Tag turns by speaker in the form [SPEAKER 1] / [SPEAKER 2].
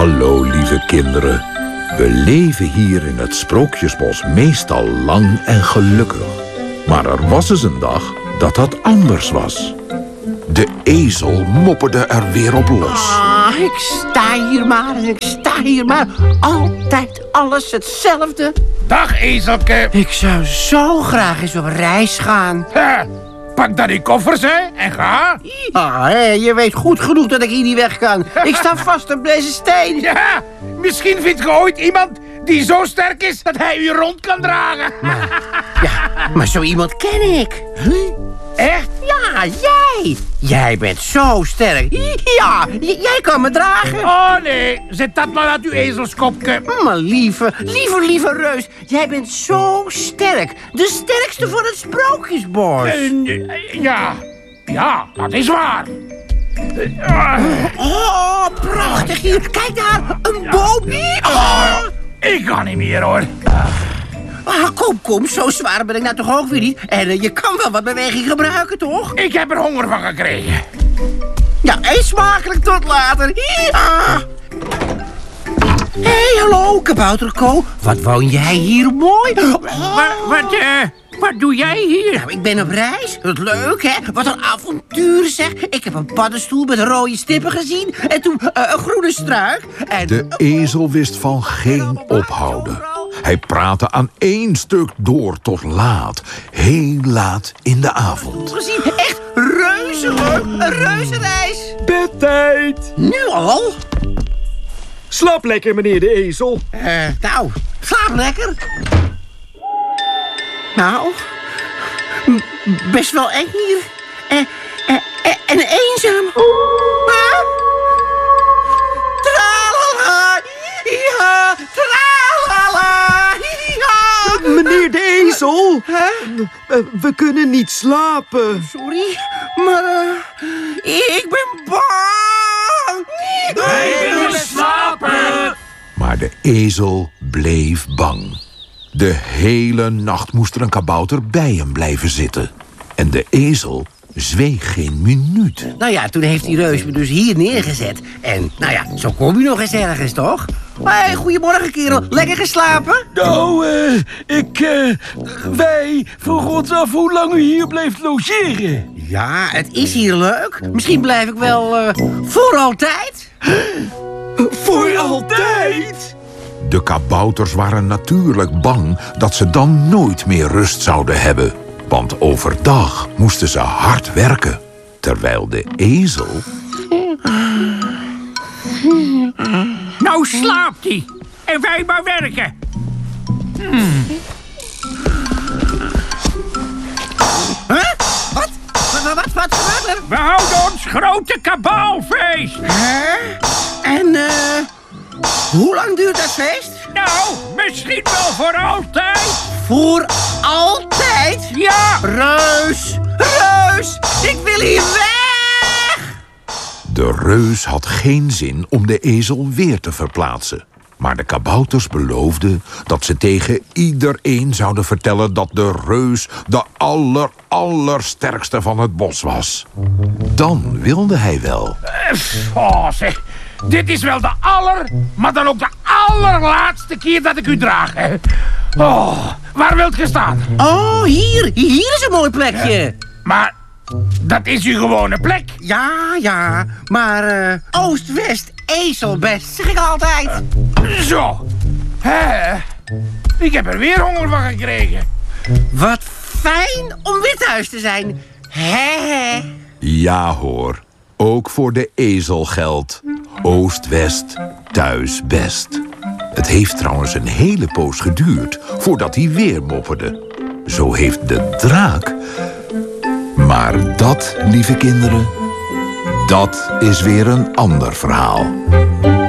[SPEAKER 1] Hallo, lieve kinderen. We leven hier in het Sprookjesbos meestal lang en gelukkig. Maar er was eens een dag dat dat anders was. De ezel mopperde er weer op los.
[SPEAKER 2] Ik sta hier maar en ik sta hier maar. Altijd alles hetzelfde.
[SPEAKER 3] Dag, ezelke.
[SPEAKER 2] Ik zou zo graag eens op reis gaan.
[SPEAKER 3] Ha, pak dan die koffers, hè, en ga.
[SPEAKER 2] Je weet goed genoeg dat ik hier niet weg kan. Ik sta vast op deze steen.
[SPEAKER 3] Ja, misschien vindt je ooit iemand die zo sterk is dat hij u rond kan dragen.
[SPEAKER 2] Maar zo iemand ken ik.
[SPEAKER 3] Echt?
[SPEAKER 2] Ja, jij. Jij bent zo sterk. Ja, jij kan me dragen.
[SPEAKER 3] Oh nee, zet dat maar uit uw ezelskopje.
[SPEAKER 2] Maar lieve reus. Jij bent zo sterk. De sterkste van het Sprookjesbos.
[SPEAKER 3] Ja, dat is waar.
[SPEAKER 2] Oh, prachtig hier. Kijk daar, een boom.
[SPEAKER 3] Ik kan niet meer, hoor.
[SPEAKER 2] Kom, zo zwaar ben ik nou toch ook weer niet. En je kan wel wat beweging gebruiken, toch?
[SPEAKER 3] Ik heb er honger van gekregen.
[SPEAKER 2] Ja, eet smakelijk, tot later. Hé, hallo, kabouterko. Wat woon jij hier mooi?
[SPEAKER 3] Wat doe jij hier?
[SPEAKER 2] Nou, ik ben op reis. Wat leuk, hè? Wat een avontuur, zeg. Ik heb een paddenstoel met rode stippen gezien. En toen een groene struik. En...
[SPEAKER 1] De ezel wist van geen ophouden. Hij praatte aan één stuk door tot laat. Heel laat in de avond.
[SPEAKER 2] Gezien, echt reuze leuk. Een reuzenreis.
[SPEAKER 4] Bedtijd.
[SPEAKER 2] Nu al?
[SPEAKER 4] Slaap lekker, meneer de ezel.
[SPEAKER 2] Nou, slaap lekker. Nou, best wel eng hier. En eenzaam. Tralala, ja, tralala, ja.
[SPEAKER 4] Meneer de ezel, we kunnen niet slapen.
[SPEAKER 2] Sorry, maar ik ben bang.
[SPEAKER 3] Wij willen slapen.
[SPEAKER 1] Maar de ezel bleef bang. De hele nacht moest er een kabouter bij hem blijven zitten. En de ezel zweeg geen minuut.
[SPEAKER 2] Nou ja, toen heeft die reus me dus hier neergezet. En nou ja, zo kom je nog eens ergens, toch? Hé, goedemorgen, kerel. Lekker geslapen?
[SPEAKER 4] Nou, wij vroegen ons af hoe lang u hier blijft logeren.
[SPEAKER 2] Ja, het is hier leuk. Misschien blijf ik wel voor altijd.
[SPEAKER 4] Voor altijd?
[SPEAKER 1] De kabouters waren natuurlijk bang dat ze dan nooit meer rust zouden hebben. Want overdag moesten ze hard werken. Terwijl de ezel...
[SPEAKER 3] Nou slaapt hij. En wij maar werken.
[SPEAKER 2] Huh? Wat gebeurt er?
[SPEAKER 3] We houden ons grote kabaalfeest.
[SPEAKER 2] En hoe lang duurt dat feest?
[SPEAKER 3] Nou, misschien wel voor altijd.
[SPEAKER 2] Voor altijd?
[SPEAKER 3] Ja.
[SPEAKER 2] Reus, ik wil hier weg!
[SPEAKER 1] De reus had geen zin om de ezel weer te verplaatsen. Maar de kabouters beloofden dat ze tegen iedereen zouden vertellen dat de reus de allersterkste van het bos was. Dan wilde hij wel.
[SPEAKER 3] Zeg. Dit is wel de maar dan ook de allerlaatste keer dat ik u draag. Hè. Oh, waar wilt je staan?
[SPEAKER 2] Oh, hier is een mooi plekje.
[SPEAKER 3] Maar dat is uw gewone plek.
[SPEAKER 2] Ja, maar oost-west, ezelbest, zeg ik altijd.
[SPEAKER 3] Zo. Ik heb er weer honger van gekregen.
[SPEAKER 2] Wat fijn om weer thuis te zijn. Hè?
[SPEAKER 1] Ja hoor, ook voor de ezel geldt. Oost-west, thuis best. Het heeft trouwens een hele poos geduurd voordat hij weer mopperde. Zo heeft de draak... Maar dat, lieve kinderen, dat is weer een ander verhaal.